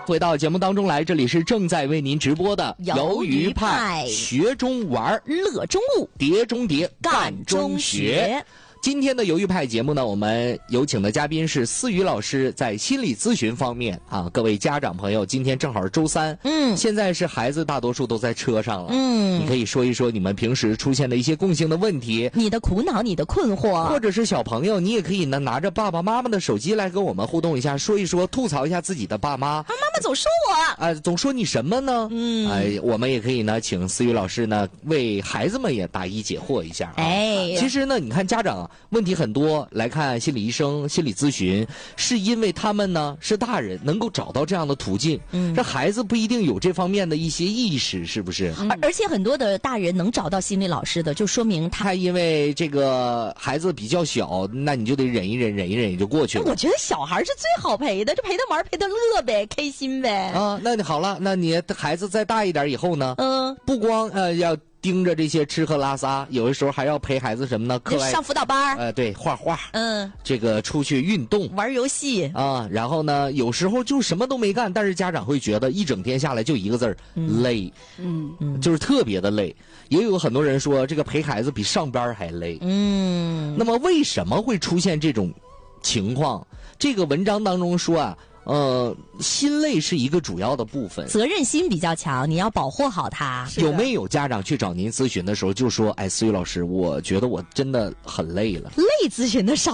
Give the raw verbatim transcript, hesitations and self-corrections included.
回到节目当中来，这里是正在为您直播的鱿鱼派， 学中玩， 乐中悟， 碟中谍， 干中学。 今天的鱿鱼派节目呢，我们有请的嘉宾是思雨老师，在心理咨询方面啊，各位家长朋友，今天正好是周三，嗯，现在是孩子大多数都在车上了，嗯，你可以说一说你们平时出现的一些共性的问题， 你的苦恼，你的困惑， 或者是小朋友，你也可以呢拿着爸爸妈妈的手机来跟我们互动一下，说一说，吐槽一下自己的爸妈。 啊，妈妈总说我， 啊、呃，总说你什么呢？嗯，哎、呃，我们也可以呢，请思雨老师呢为孩子们也答疑解惑一下、啊。哎，其实呢，你看家长问题很多。来看心理医生、心理咨询，是因为他们呢是大人，能够找到这样的途径。嗯，这孩子不一定有这方面的一些意识，是不是？ 而而且很多的大人能找到心理老师的，就说明他因为这个孩子比较小，那你就得忍一忍，忍一忍也就过去了。 我觉得小孩是最好陪的，就陪他玩，陪他乐呗，开心呗。 啊，那你好了，那你孩子再大一点以后呢？嗯，不光呃要。盯着这些吃喝拉撒，有的时候还要陪孩子什么呢？课外上辅导班， 呃，对，画画，嗯，这个出去运动， 玩游戏啊，然后呢，有时候就什么都没干，但是家长会觉得一整天下来就一个字儿、嗯、累，嗯嗯，就是特别的累。也有很多人说，这个陪孩子比上班还累，嗯。那么为什么会出现这种情况？这个文章当中说啊。呃，心累是一个主要的部分， 责任心比较强，你要保护好他。 有没有家长去找您咨询的时候就说：“哎，思雨老师，我觉得我真的很累了。” 累咨询的少。